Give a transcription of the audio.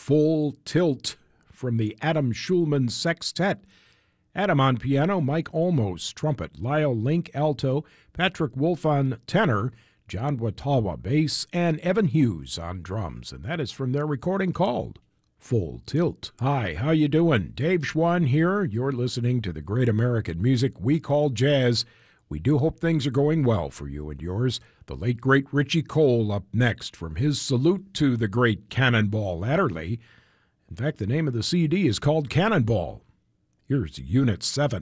Full Tilt from the Adam Schulman Sextet. Adam on piano, Mike Olmos trumpet, Lyle Link alto, Patrick Wolf on tenor, John Watawa bass, and Evan Hughes on drums. And that is from their recording called Full Tilt. Hi, how you doing? Dave Schwann here. You're listening to the great American music we call jazz. We do hope things are going well for you and yours. The late, great Richie Cole up next from his salute to the great Cannonball Adderley. In fact, the name of the CD is called Cannonball. Here's Unit 7.